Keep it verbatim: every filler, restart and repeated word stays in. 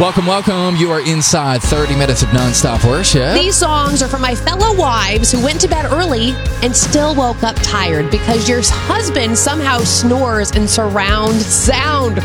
Welcome, welcome. You are inside thirty minutes of nonstop worship. These songs are for my fellow wives who went to bed early and still woke up tired because your husband somehow snores in surround sound.